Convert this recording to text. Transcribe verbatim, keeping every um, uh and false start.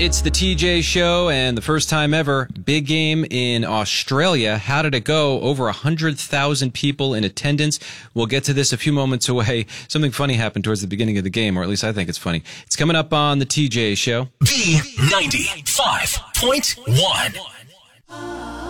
It's the T J Show, and the first time ever, big game in Australia. How did it go? Over one hundred thousand people in attendance. We'll get to this a few moments away. Something funny happened towards the beginning of the game, or at least I think it's funny. It's coming up on the T J Show. B ninety-five point one.